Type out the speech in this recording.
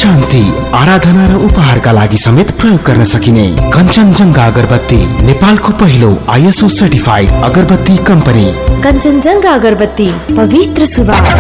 शान्ति, आराधना र उपहारका लागि समेत प्रयोग गर्न सकिने कञ्चनजङ्घा अगरबत्ती नेपालको पहिलो ISO सर्टिफाइड अगरबत्ती कम्पनी। कञ्चनजङ्घा अगरबत्ती, पवित्र सुवास।